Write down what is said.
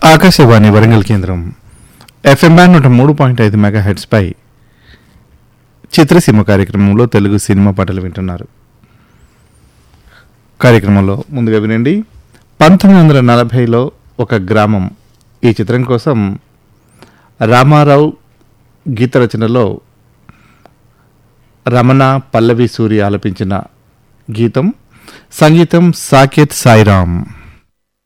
ఆకాశవాణి వరంగల్ కేంద్రం FM band 103.5 megahertz పై చిత్రసీమ కార్యక్రమంలో Telugu cinema పాటలు వింటున్నారు. కార్యక్రమంలో ముందుగా వినండి 1940లో ఒక గ్రామం. ఈ చిత్రం కోసం రామారావు గీత రచనలో రమణ పల్లవి సూరి ఆలపించిన గీతం, సంగీతం సాకేత్ సాయిరామ్.